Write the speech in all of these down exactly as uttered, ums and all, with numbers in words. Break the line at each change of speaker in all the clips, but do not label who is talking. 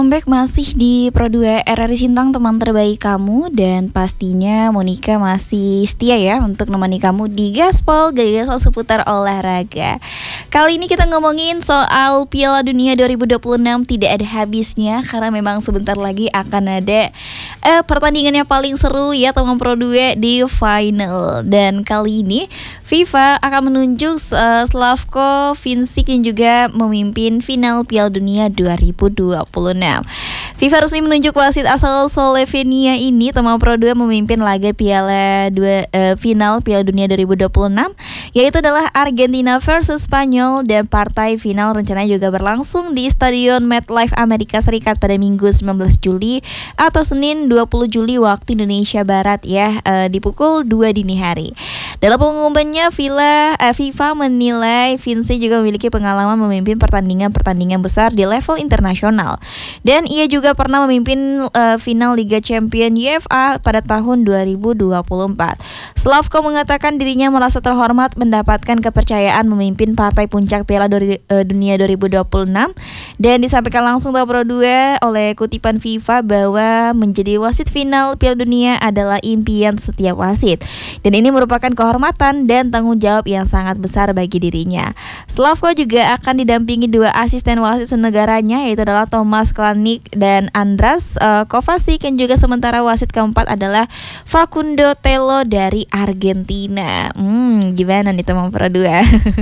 Comeback masih di Pro dua R R I Sintang, teman terbaik kamu. Dan pastinya Monica masih setia ya untuk nemani kamu di Gaspol, Gaspol seputar olahraga. Kali ini kita ngomongin soal Piala Dunia dua ribu dua puluh enam. Tidak ada habisnya karena memang sebentar lagi akan ada eh, pertandingan yang paling seru ya teman Pro dua di final. Dan kali ini FIFA akan menunjuk uh, Slavko Vincic yang juga memimpin final Piala Dunia dua ribu dua puluh enam. FIFA resmi menunjuk wasit asal Slovenia ini teman Pro dua memimpin laga Piala dua uh, final Piala Dunia dua ribu dua puluh enam, yaitu adalah Argentina versus Spanyol, dan partai final rencananya juga berlangsung di Stadion MetLife Amerika Serikat pada Minggu sembilan belas Juli atau Senin dua puluh Juli waktu Indonesia Barat ya, uh, di pukul dua dini hari. Dalam pengumumannya FIFA, uh, FIFA menilai Vincic juga memiliki pengalaman memimpin pertandingan-pertandingan besar di level internasional. Dan ia juga pernah memimpin uh, final Liga Champions U E F A pada tahun dua ribu dua puluh empat. Slavko mengatakan dirinya merasa terhormat mendapatkan kepercayaan memimpin partai puncak Piala Dunia dua ribu dua puluh enam, dan disampaikan langsung ke Pro dua oleh kutipan FIFA bahwa menjadi wasit final Piala Dunia adalah impian setiap wasit, dan ini merupakan kehormatan dan tanggung jawab yang sangat besar bagi dirinya. Slavko juga akan didampingi dua asisten wasit senegaranya, yaitu adalah Thomas Kalanick dan Andras uh, Kovacic, yang juga sementara wasit keempat adalah Facundo Telo dari Argentina. Hmm, gimana nih teman Pro dua?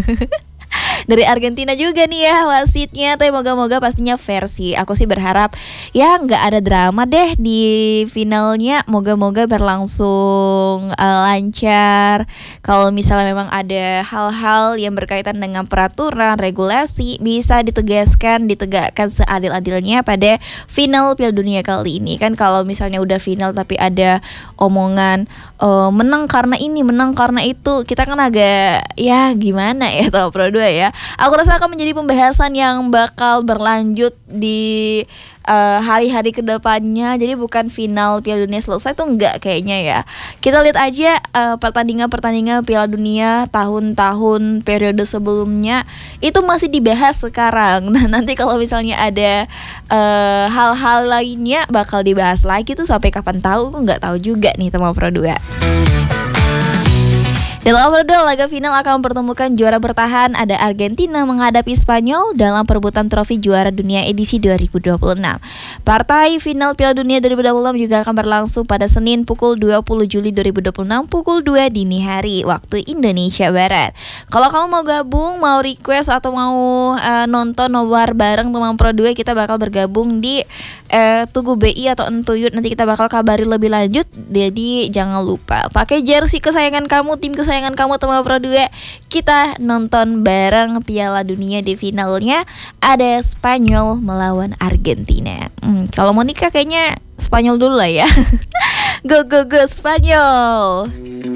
Dari Argentina juga nih ya wasitnya, tapi moga-moga pastinya versi. Aku sih berharap ya nggak ada drama deh di finalnya. Moga-moga berlangsung uh, lancar. Kalau misalnya memang ada hal-hal yang berkaitan dengan peraturan, regulasi, bisa ditegaskan, ditegakkan seadil-adilnya pada final Piala Dunia kali ini. Kan kalau misalnya udah final tapi ada omongan uh, menang karena ini, menang karena itu, kita kan agak ya gimana ya tau Pro dua ya. Aku rasa akan menjadi pembahasan yang bakal berlanjut di uh, hari-hari kedepannya. Jadi bukan final Piala Dunia selesai tuh enggak kayaknya ya. Kita lihat aja uh, pertandingan-pertandingan Piala Dunia tahun-tahun periode sebelumnya itu masih dibahas sekarang. Nah nanti kalau misalnya ada uh, hal-hal lainnya bakal dibahas lagi tuh sampai kapan tahu, nggak tahu juga nih teman Pro dua. Dalam Pro dua, laga final akan mempertemukan juara bertahan, ada Argentina menghadapi Spanyol dalam perebutan trofi juara dunia edisi dua ribu dua puluh enam. Partai final Piala Dunia dua ribu dua puluh enam juga akan berlangsung pada Senin pukul dua puluh Juli dua ribu dua puluh enam pukul dua dini hari waktu Indonesia Barat. Kalau kamu mau gabung, mau request atau mau uh, nonton nobar bareng teman Pro dua, kita bakal bergabung di uh, Tugu B I atau Entuyut. Nanti kita bakal kabari lebih lanjut. Jadi jangan lupa pakai jersey kesayangan kamu, tim kesayangan kamu teman Pro dua. Kita nonton bareng Piala Dunia. Di finalnya ada Spanyol melawan Argentina. hmm, Kalau mau nikah kayaknya Spanyol dulu lah ya. Go go go Spanyol.